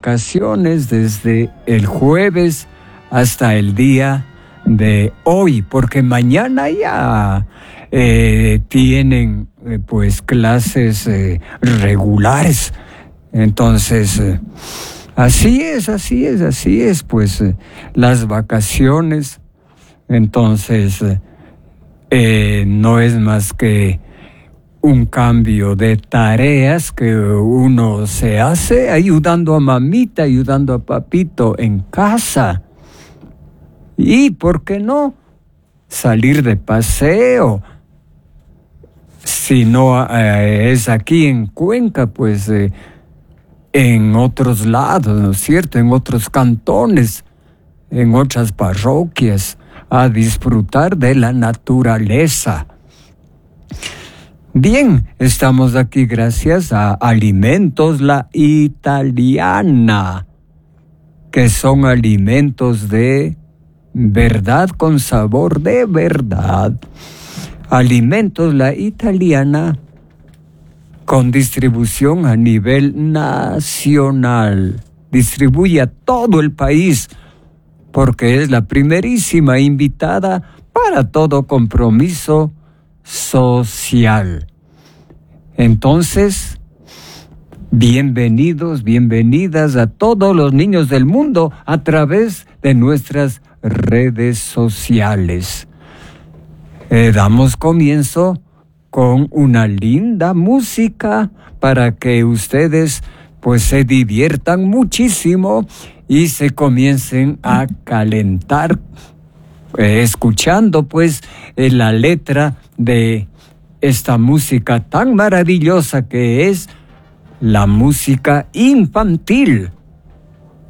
vacaciones desde el jueves hasta el día de hoy, porque mañana ya tienen pues clases regulares. Entonces, así es, pues las vacaciones. Entonces, no es más que un cambio de tareas que uno se hace ayudando a mamita, ayudando a papito en casa. Y, ¿por qué no? Salir de paseo. Si no es aquí en Cuenca, pues en otros lados, ¿no es cierto? En otros cantones, en otras parroquias, a disfrutar de la naturaleza. Bien, estamos aquí gracias a Alimentos La Italiana, que son alimentos de verdad con sabor de verdad. Alimentos La Italiana, con distribución a nivel nacional. Distribuye a todo el país, porque es la primerísima invitada para todo compromiso social. Entonces, bienvenidos, bienvenidas a todos los niños del mundo a través de nuestras redes sociales. Damos comienzo con una linda música para que ustedes pues se diviertan muchísimo y se comiencen a calentar escuchando pues la letra de esta música tan maravillosa que es la música infantil.